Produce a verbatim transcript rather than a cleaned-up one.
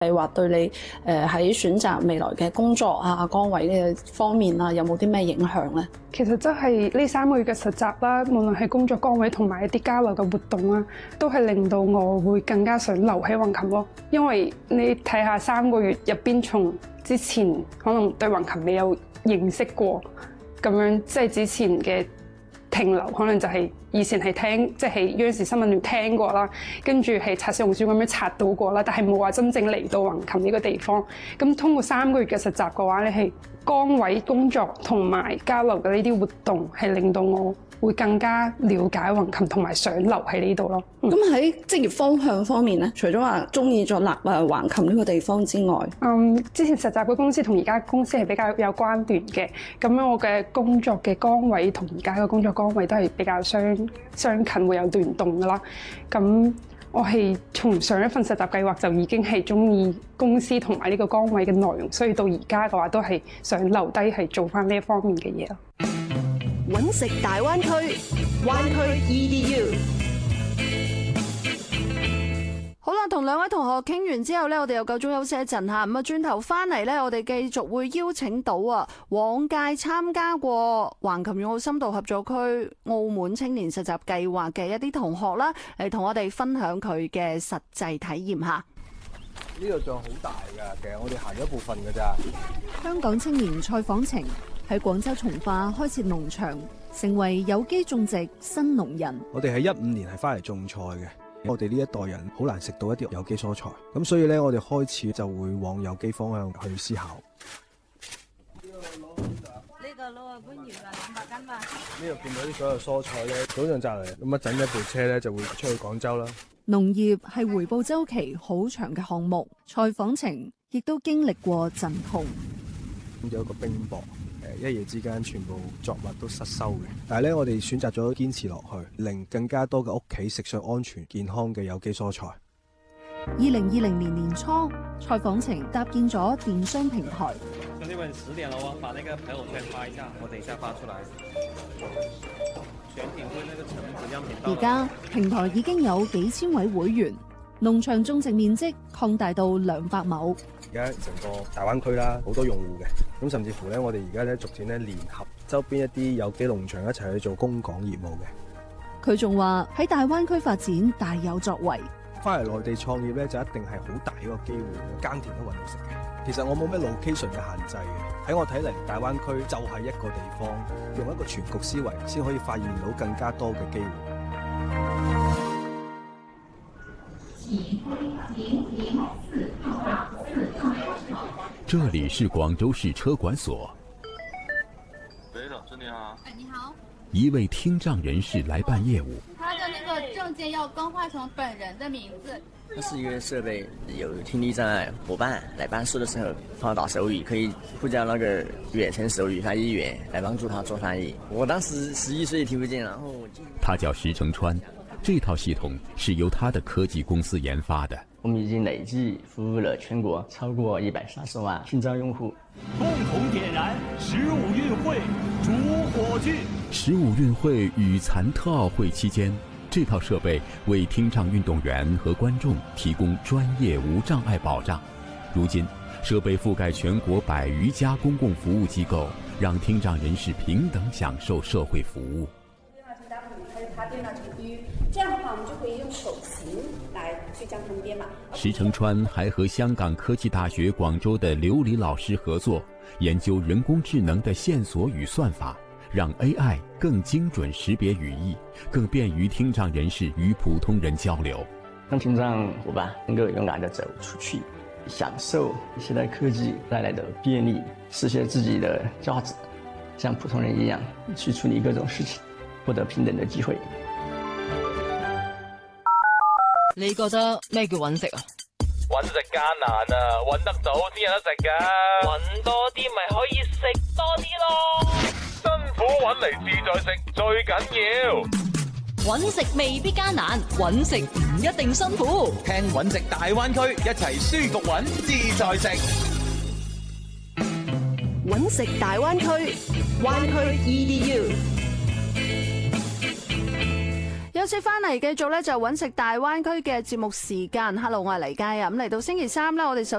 計劃對你誒喺選擇未來嘅工作啊崗位嘅方面啊，有冇啲咩影響咧？ 其實真係呢三個月嘅實習啦，無論係工作崗位同埋一啲交流嘅活動啦，都係令到我會更加想留喺橫琴咯。因為你睇下三個月入邊，從之前可能對橫琴未有認識過，咁樣即係之前嘅停留，可能就係以前係聽，即係央視新聞段聽過啦，跟住係刷小紅書咁樣刷到過啦，但係冇話真正嚟到橫琴呢個地方。咁通過三個月嘅實習嘅話，你係崗位工作同埋交流嘅呢啲活動，係令到我會更加了解橫琴同埋想留喺呢度咯。 咁喺職業方向方面咧，除咗話中意咗立啊橫琴呢個地方之外， 嗯，之前實習嘅公司同而家公司係比較有關聯嘅，咁樣我嘅工作嘅崗位同而家嘅工作崗位都係比較相相近，會有聯動噶啦。咁我係從上一份實習計劃就已經係中意公司同埋呢個崗位嘅內容，所以到而家嘅話都係想留低係做翻呢一方面嘅嘢咯。 揾食大灣區，灣區 E D U。 好啦，同兩位同學傾完之後呢，我哋又夠鐘休息一陣嚇。咁啊，轉頭翻嚟呢，我哋繼續會邀請到啊，往屆參加過橫琴粵澳深度合作區澳門青年實習計劃嘅一啲同學啦，嚟同我哋分享佢嘅實際體驗嚇。 呢度仲好大㗎，其實我哋行咗一部分㗎咋。 香港青年蔡訪程喺廣州從化開設農場，成為有機種植新農人。 我哋喺一五年係翻嚟種菜嘅。我哋呢一代人好難食到一啲有機蔬菜，咁所以咧，我哋開始就會往有機方向去思考。 呢個攞啊搬完啊兩百斤嘛。 呢度見到啲所有蔬菜咧，早上摘嚟，咁一陣一部車咧就會出去廣州啦。 農業係回報週期好長嘅項目，蔡訪程亦都經歷過陣痛。 咁有一個冰雹。一夜之間全部作物都失收嘅，但係咧我哋選擇咗堅持落去，令更加多嘅屋企食上安全健康嘅有機蔬菜。 二零二零年年初，蔡訪程搭建咗電商平台。 兄弟們，十點了哦，把那個朋友圈發一下，我等一下發出來。全品會那個成質量品。 而家平台已經有幾千位會員，農場種植面積擴大到兩百畝。 而家成個大灣區啦，好多用戶嘅，咁甚至乎咧，我哋而家咧逐漸咧聯合周邊一啲有機農場一齊去做供港業務嘅。 佢仲話喺大灣區發展大有作為。 翻嚟內地創業咧，就一定係好大一個機會，耕田都搵到食嘅。其實我冇咩 location 嘅限制嘅，喺我睇嚟，大灣區就係一個地方，用一個全局思維，先可以發現到更加多嘅機會。 這裡是廣州市車管所。 喂，老師你好。 哎，你好。 一位聽障人士來辦業務。 他的那個證件要更換成本人的名字。 它是一個設備，有聽力障礙夥伴來辦事的時候，幫他打手語，可以呼叫那個遠程手語翻譯員來幫助他做翻譯。我當時十一歲聽不見，然後他叫石成川，這套系統是由他的科技公司研發的。 我們已經累計服務了全國超過一百三十萬聽障用戶。 共同點燃十五運會主火炬。 十五運會與殘特奧會期間，這套設備為聽障運動員和觀眾提供專業無障礙保障。如今，設備覆蓋全國百餘家公共服務機構，讓聽障人士平等享受社會服務。 這樣的話，我們就可以用手型來去將它們編碼。 石成川還和香港科技大學廣州的劉黎老師合作，研究人工智能的線索與算法，讓 A I 更精準識別語義，更便於聽障人士與普通人交流。 讓聽障夥伴能夠勇敢地走出去，享受現代科技帶來的便利，實現自己的價值，像普通人一樣去處理各種事情，獲得平等的機會。 你覺得咩叫揾食啊？ 揾食艱難啊，揾得到先有得食噶。揾多啲咪可以食多啲咯。辛苦揾嚟自在食最緊要。 揾食未必艱難，揾食唔一定辛苦。 聽揾食大灣區，一齊舒服揾自在食。 揾食大灣區，灣區 E D U。 休息翻嚟繼續咧就揾食大灣區嘅節目時間。Hello， 我係黎佳啊。咁嚟到星期三咧，我哋首